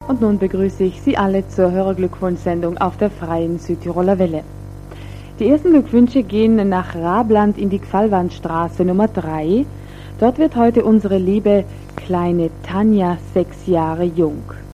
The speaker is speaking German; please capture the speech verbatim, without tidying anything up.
Und nun begrüße ich Sie alle zur Hörerglückwunschsendung auf der Freien Südtiroler Welle. Die ersten Glückwünsche gehen nach Rabland in die Gfallwandstraße Nummer drei. Dort wird heute unsere liebe kleine Tanja sechs Jahre jung.